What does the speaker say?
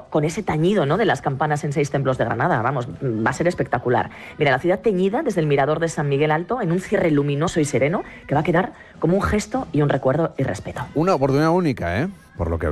con ese tañido, ¿no?, de las campanas en 6 templos de Granada. Vamos, va a ser espectacular. Mira, la ciudad teñida desde el mirador de San Miguel Alto en un cierre luminoso y sereno que va a quedar como un gesto y un recuerdo y respeto. Una oportunidad única, por lo que